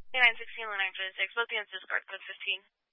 A916, Line 926, both units discard code 15.